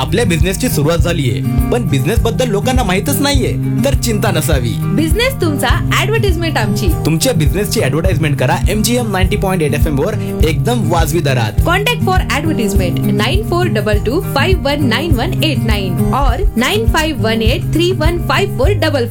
आपल्या बिझनेसची सुरुवात झालीये, पण बिझनेस बद्दल लोकांना माहितच नाहीये, तर चिंता नसावी. बिझनेस तुमचा, ऍडव्हर्टाइजमेंट आमची. तुमच्या बिझनेसची ऍडव्हर्टाइजमेंट करा MGM 90.8 FM वर एकदम वाजवी दरात. Contact for advertisement 9422519189 or 9518315444.